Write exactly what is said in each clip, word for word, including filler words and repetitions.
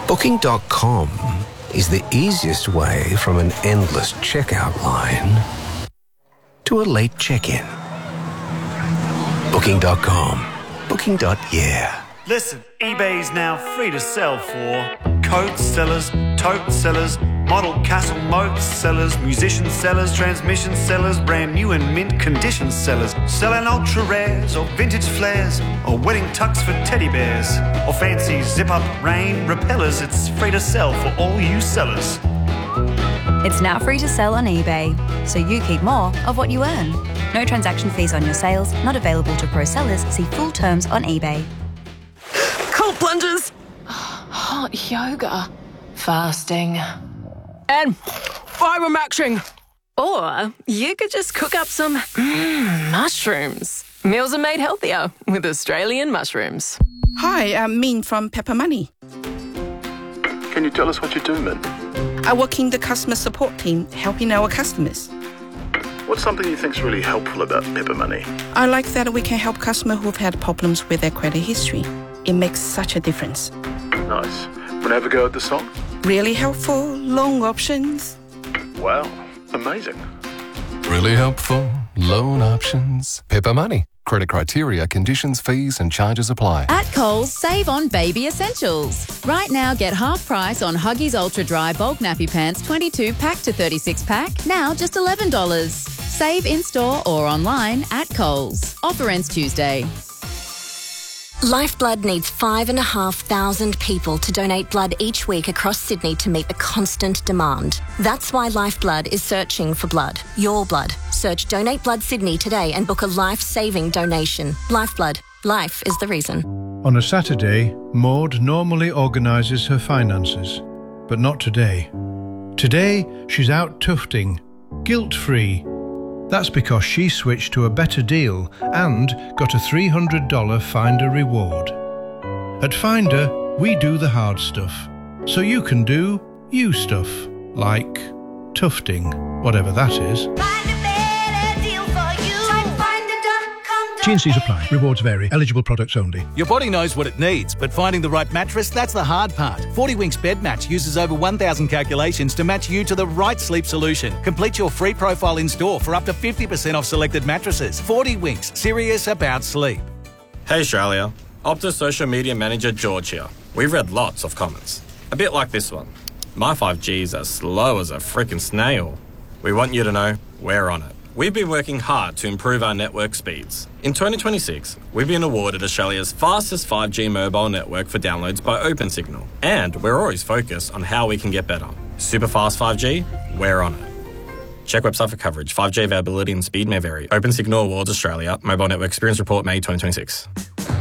Booking dot com is the easiest way from an endless checkout line to a late check-in. Booking dot com. Booking. Yeah. Listen, eBay's now free to sell for coat sellers, tote sellers, model castle moat sellers, musician sellers, transmission sellers, brand new and mint condition sellers, selling ultra rares or vintage flares or wedding tux for teddy bears or fancy zip-up rain repellers. It's free to sell for all you sellers. It's now free to sell on eBay, so you keep more of what you earn. No transaction fees on your sales, not available to pro sellers. See full terms on eBay. Cold plunges. Hot yoga. Fasting. And fibre maxing. Or you could just cook up some mm, mushrooms. Meals are made healthier with Australian mushrooms. Hi, I'm Min from Pepper Money. Can you tell us what you do, Min? I work in the customer support team, helping our customers. What's something you think's really helpful about Pepper Money? I like that we can help customers who've had problems with their credit history. It makes such a difference. Nice. Wanna have a go at the song? Really helpful, loan options. Wow, amazing. Really helpful, loan options. Pepper Money. Credit criteria, conditions, fees and charges apply. At Coles, save on baby essentials. Right now, get half price on Huggies Ultra Dry Bulk Nappy Pants twenty-two pack to thirty-six pack, now just eleven dollars. Save in-store or online at Coles. Offer ends Tuesday. Lifeblood needs five and a half thousand people to donate blood each week across Sydney to meet the constant demand. That's why Lifeblood is searching for blood. Your blood. Search Donate Blood Sydney today and book a life-saving donation. Lifeblood. Life is the reason. On a Saturday, Maud normally organises her finances, but not today. Today, she's out tufting, guilt-free. That's because she switched to a better deal and got a three hundred dollars Finder reward. At Finder, we do the hard stuff, so you can do you stuff, like tufting, whatever that is. T and C's apply. Rewards vary. Eligible products only. Your body knows what it needs, but finding the right mattress, that's the hard part. forty winks Bed Match uses over one thousand calculations to match you to the right sleep solution. Complete your free profile in-store for up to fifty percent off selected mattresses. forty winks. Serious about sleep. Hey Australia. Optus social media manager George here. We've read lots of comments. A bit like this one. My five G is as slow as a freaking snail. We want you to know we're on it. We've been working hard to improve our network speeds. In twenty twenty-six, we've been awarded Australia's fastest five G mobile network for downloads by OpenSignal. And we're always focused on how we can get better. Super fast five G? We're on it. Check website for coverage. five G availability and speed may vary. OpenSignal Awards Australia. Mobile Network Experience Report, May twenty twenty-six.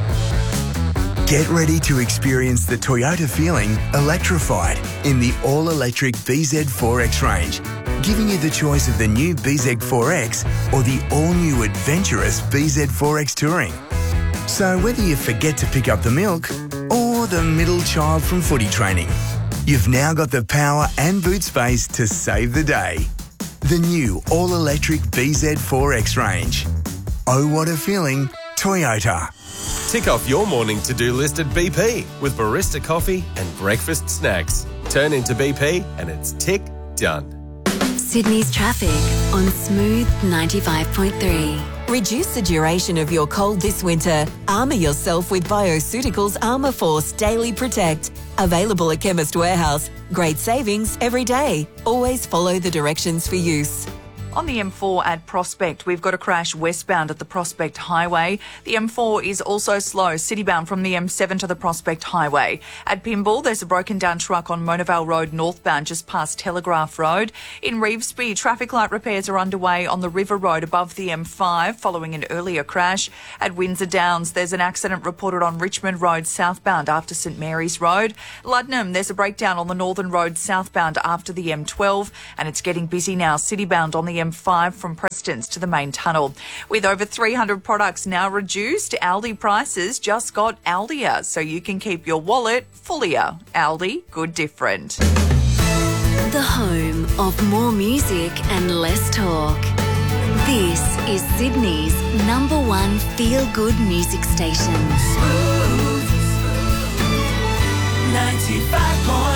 Get ready to experience the Toyota feeling electrified in the all-electric B Z four X range, giving you the choice of the new B Z four X or the all-new adventurous B Z four X Touring. So whether you forget to pick up the milk or the middle child from footy training, you've now got the power and boot space to save the day. The new all-electric B Z four X range. Oh, what a feeling, Toyota. Tick off your morning to-do list at B P with barista coffee and breakfast snacks. Turn into B P and it's tick done. Sydney's traffic on Smooth ninety-five point three. Reduce the duration of your cold this winter. Armour yourself with Bioceuticals Armour Force Daily Protect. Available at Chemist Warehouse. Great savings every day. Always follow the directions for use. On the M four at Prospect, we've got a crash westbound at the Prospect Highway. The M four is also slow, citybound from the M seven to the Prospect Highway. At Pymble, there's a broken down truck on Monavale Road northbound just past Telegraph Road. In Revesby, traffic light repairs are underway on the River Road above the M five following an earlier crash. At Windsor Downs, there's an accident reported on Richmond Road southbound after St Mary's Road. Luddenham, there's a breakdown on the Northern Road southbound after the M twelve, and it's getting busy now citybound on the M five from Prestons to the main tunnel. With over three hundred products now reduced, Aldi prices just got Aldier, so you can keep your wallet fullier. Aldi, good different. The home of more music and less talk. This is Sydney's number one feel-good music station. ninety-five point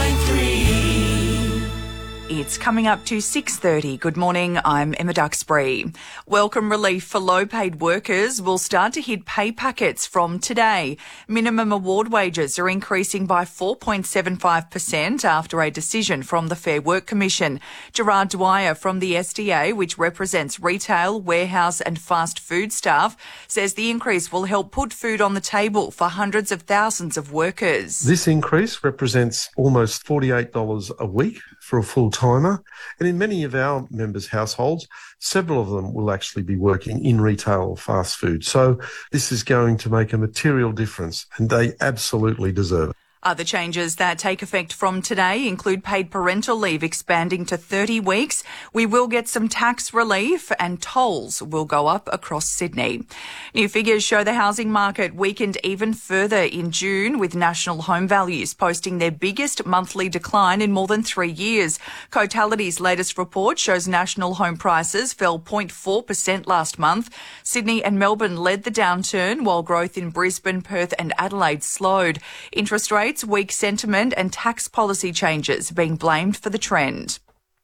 It's coming up to six thirty. Good morning, I'm Emma Duxbury. Welcome relief for low-paid workers will start to hit pay packets from today. Minimum award wages are increasing by four point seven five percent after a decision from the Fair Work Commission. Gerard Dwyer from the S D A, which represents retail, warehouse and fast food staff, says the increase will help put food on the table for hundreds of thousands of workers. This increase represents almost forty-eight dollars a week for a full-timer, and in many of our members' households, several of them will actually be working in retail or fast food. So this is going to make a material difference, and they absolutely deserve it. Other changes that take effect from today include paid parental leave expanding to thirty weeks. We will get some tax relief and tolls will go up across Sydney. New figures show the housing market weakened even further in June, with national home values posting their biggest monthly decline in more than three years. Cotality's latest report shows national home prices fell zero point four percent last month. Sydney and Melbourne led the downturn, while growth in Brisbane, Perth and Adelaide slowed. Interest rates, weak sentiment and tax policy changes being blamed for the trend.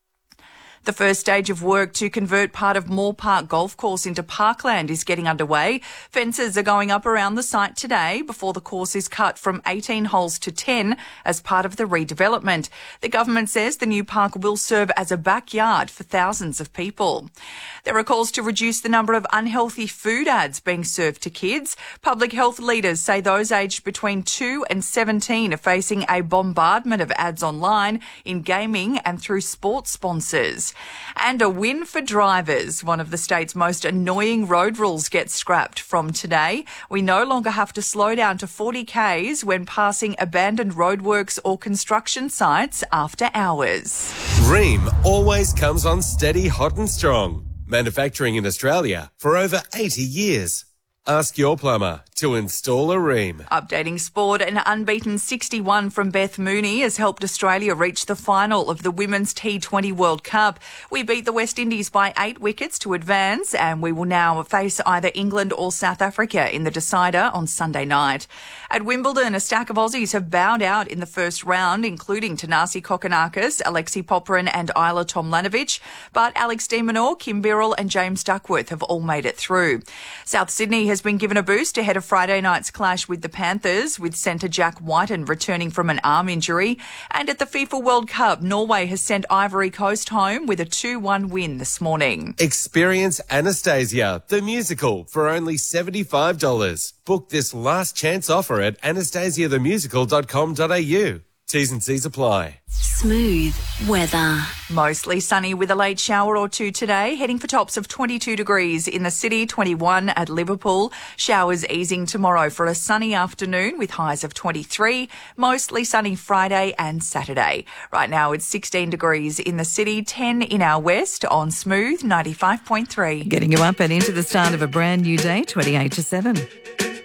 The first stage of work to convert part of Moore Park Golf Course into parkland is getting underway. Fences are going up around the site today before the course is cut from eighteen holes to ten as part of the redevelopment. The government says the new park will serve as a backyard for thousands of people. There are calls to reduce the number of unhealthy food ads being served to kids. Public health leaders say those aged between two and seventeen are facing a bombardment of ads online, in gaming and through sports sponsors. And a win for drivers. One of the state's most annoying road rules gets scrapped from today. We no longer have to slow down to forty kays when passing abandoned roadworks or construction sites after hours. Rheem always comes on steady, hot and strong. Manufacturing in Australia for over eighty years. Ask your plumber to install a Rheem. Updating sport, an unbeaten sixty-one from Beth Mooney has helped Australia reach the final of the Women's T twenty World Cup. We beat the West Indies by eight wickets to advance, and we will now face either England or South Africa in the decider on Sunday night. At Wimbledon, a stack of Aussies have bowed out in the first round, including Tanasi Kokonakis, Alexei Popyrin and Isla Tomljanovic, but Alex de Minaur, Kim Birrell and James Duckworth have all made it through. South Sydney has been given a boost ahead of Friday night's clash with the Panthers, with centre Jack Whiten returning from an arm injury. And at the FIFA World Cup, Norway has sent Ivory Coast home with a two one win this morning. Experience Anastasia, the musical, for only seventy-five dollars. Book this last chance offer at anastasia the musical dot com dot a u. T's and C's apply. Smooth weather. Mostly sunny with a late shower or two today, heading for tops of twenty-two degrees in the city, twenty-one at Liverpool. Showers easing tomorrow for a sunny afternoon with highs of twenty-three. Mostly sunny Friday and Saturday. Right now it's sixteen degrees in the city, ten in our west on Smooth ninety-five point three. Getting you up and into the start of a brand new day, twenty-eight to seven.